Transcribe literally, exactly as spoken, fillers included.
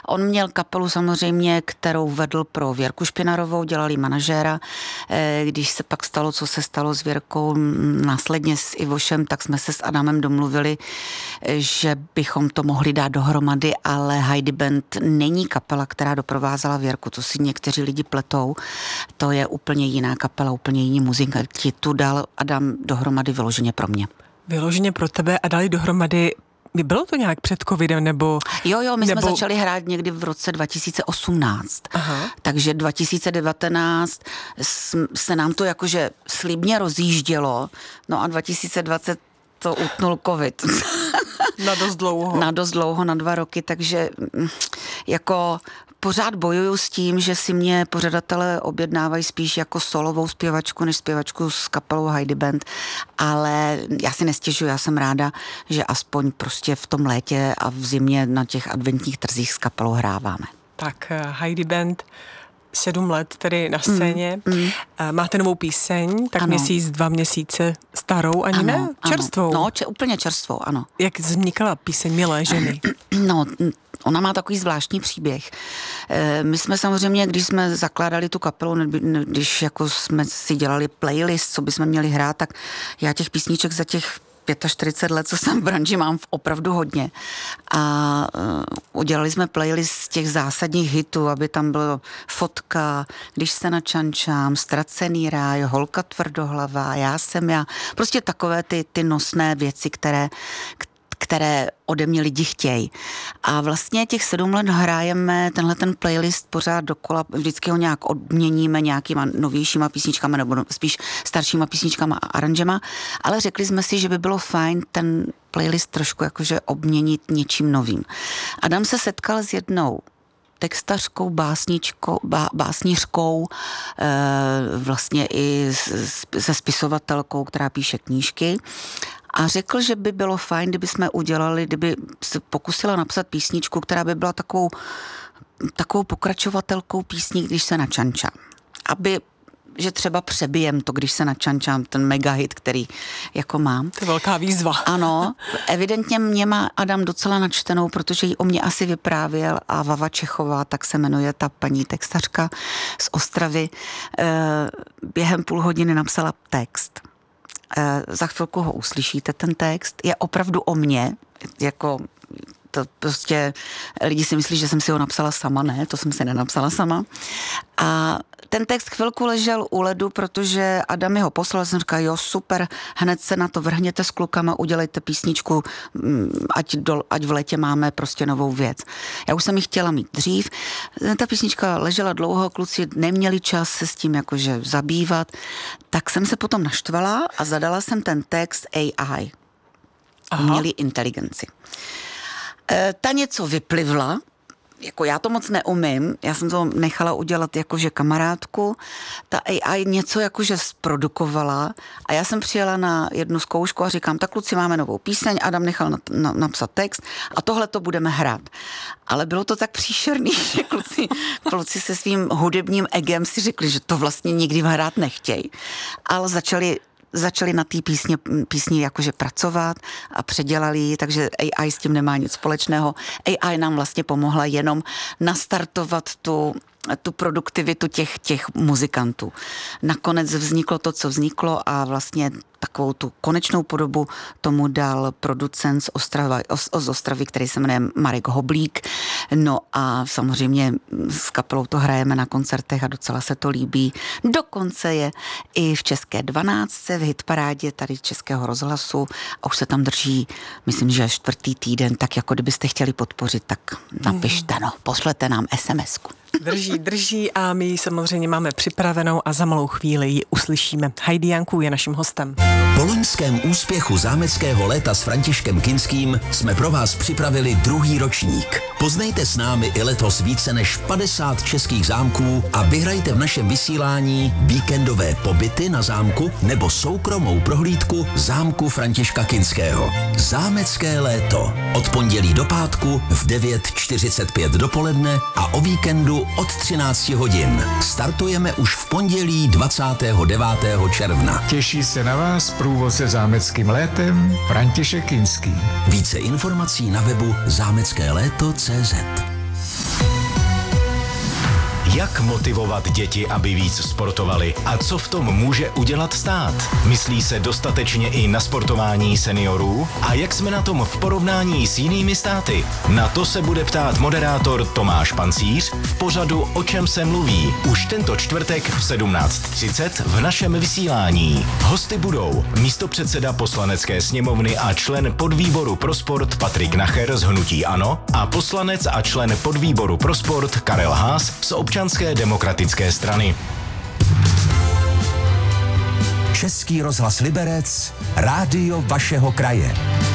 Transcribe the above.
On měl kapelu samozřejmě, kterou vedl pro Věrku Špinarovou, dělali manažéra. Když se pak stalo, co se stalo s Věrkou následně s Ivošem, tak jsme se s Adamem domluvili, že bychom to mohli dát dohromady, ale Heidi Band není kapela, která doprovázela Věrku. To si někteří lidi pletou. To je úplně jiná kapela, úplně jiní muzikanti. Tu dal Adam dohromady vyloženě pro mě. Vyloženě pro tebe a dali dohromady. Bylo to nějak před covidem, nebo... Jo, jo, my nebo... jsme začali hrát někdy v roce dva tisíce osmnáct. Aha. Takže dva tisíce devatenáct se nám to jakože slibně rozjíždělo, no a dva tisíce dvacet to utnul covid. Na dost dlouho. Na dost dlouho, na dva roky, takže jako pořád bojuju s tím, že si mě pořadatelé objednávají spíš jako solovou zpěvačku, než zpěvačku s kapelou Heidi Band, ale já si nestěžuji, já jsem ráda, že aspoň prostě v tom létě a v zimě na těch adventních trzích s kapelou hráváme. Tak Heidi Band, sedm let tedy na scéně. Mm, mm. Máte novou píseň, tak ano. měsíc, dva měsíce starou, ani ano, ne? Čerstvou. Ano. No, če, úplně čerstvou, ano. Jak vznikala píseň Milé ženy? No, ona má takový zvláštní příběh. My jsme samozřejmě, když jsme zakládali tu kapelu, když jako jsme si dělali playlist, co bychom měli hrát, tak já těch písniček za těch čtyřicet pět let, co jsem v branži, mám opravdu hodně. A uh, udělali jsme playlist těch zásadních hitů, aby tam bylo Fotka, Když se načančám, Ztracený ráj, Holka tvrdohlavá, Já jsem já. Prostě takové ty, ty nosné věci, které, které ode mě lidi chtějí. A vlastně těch sedm let hrajeme tenhle ten playlist pořád dokola, vždycky ho nějak odměníme nějakýma novějšíma písničkama nebo spíš staršíma písničkama a aranžema, ale řekli jsme si, že by bylo fajn ten playlist trošku jakože obměnit něčím novým. Adam se setkal s jednou textařkou, básničkou, bá, básnířkou, e, vlastně i se spisovatelkou, která píše knížky. A řekl, že by bylo fajn, kdyby jsme udělali, kdyby se pokusila napsat písničku, která by byla takovou, takovou pokračovatelkou písní, Když se načančám. Aby, že třeba přebijem to, Když se načančám, ten megahit, který jako mám. To je velká výzva. Ano, evidentně mě má Adam docela načtenou, protože ji o mě asi vyprávěl a Vava Čechová, tak se jmenuje ta paní textařka z Ostravy, během půl hodiny napsala text. Za chvilku ho uslyšíte, ten text. Je opravdu o mně, jako to prostě lidi si myslí, že jsem si ho napsala sama, ne, to jsem si nenapsala sama. A ten text chvilku ležel u ledu, protože Adam mi ho poslal, jsem říkala, jo, super, hned se na to vrhněte s klukama, udělejte písničku, ať, do, ať v létě máme prostě novou věc. Já už jsem ji chtěla mít dřív, ta písnička ležela dlouho, kluci neměli čas se s tím jakože zabývat, tak jsem se potom naštvala a zadala jsem ten text A I. Umělý inteligenci. E, ta něco vyplivla, jako já to moc neumím, já jsem to nechala udělat jakože kamarádku, ta A I něco jakože zprodukovala a já jsem přijela na jednu zkoušku a říkám, tak kluci, máme novou píseň, Adam nechal na, na, napsat text a tohle to budeme hrát. Ale bylo to tak příšerný, že kluci, kluci se svým hudebním egem si řekli, že to vlastně nikdy hrát nechtějí, ale začali začali na té písně, písni jakože pracovat a předělali ji, takže A I s tím nemá nic společného. A I nám vlastně pomohla jenom nastartovat tu, tu produktivitu těch, těch muzikantů. Nakonec vzniklo to, co vzniklo a vlastně takovou tu konečnou podobu tomu dal producent z Ostravy, z Ostravy, který se jmenuje Marek Hoblík. No a samozřejmě s kapelou to hrajeme na koncertech a docela se to líbí. Dokonce je i v České dvanáctce v hitparádě tady Českého rozhlasu a už se tam drží, myslím, že čtvrtý týden, tak jako kdybyste chtěli podpořit, tak napište, no, pošlete nám es em esku. Drží, drží a my ji samozřejmě máme připravenou a za malou chvíli ji uslyšíme. Heidi Janku je naším hostem. Po loňském úspěchu zámeckého léta s Františkem Kinským jsme pro vás připravili druhý ročník. Poznejte s námi i letos více než padesát českých zámků a vyhrajte v našem vysílání víkendové pobyty na zámku nebo soukromou prohlídku zámku Františka Kinského. Zámecké léto. Od pondělí do pátku v devět čtyřicet pět dopoledne a o víkendu od třináct hodin. Startujeme už v pondělí dvacátého devátého června. Těší se na vás průvodce zámeckým létem František Kinský. Více informací na webu zámecké léto tečka cé zet. Jak motivovat děti, aby víc sportovali a co v tom může udělat stát? Myslí se dostatečně i na sportování seniorů? A jak jsme na tom v porovnání s jinými státy? Na to se bude ptát moderátor Tomáš Pancíř v pořadu O čem se mluví už tento čtvrtek v sedmnáct třicet v našem vysílání. Hosty budou místopředseda Poslanecké sněmovny a člen podvýboru pro sport Patrik Nacher z hnutí ANO a poslanec a člen podvýboru pro sport Karel Haas z Občanské demokratické strany. Český rozhlas Liberec, rádio vašeho kraje.